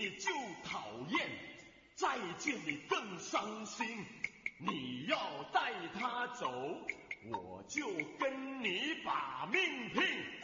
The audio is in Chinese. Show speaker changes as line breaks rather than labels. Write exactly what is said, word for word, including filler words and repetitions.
也就讨厌，再见你更伤心。你要带他走，我就跟你把命拼。